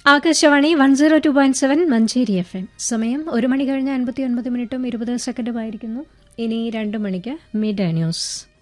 Akashvani 102.7 Manjeri FM. സമയം 1 മണി കഴിഞ്ഞ് 59 മിനിറ്റും 20 സെക്കൻഡുമായിരിക്കുന്നു. ഇനി 2 മണിക്ക് മിഡ് ന്യൂസ്.